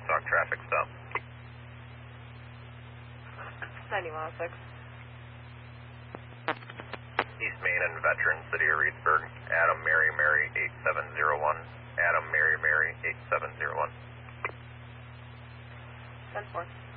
Talk traffic stop. 9106. East Main and Veteran, City of Reedsburg. Adam Mary Mary 8701. Adam Mary Mary 8701. 10-4.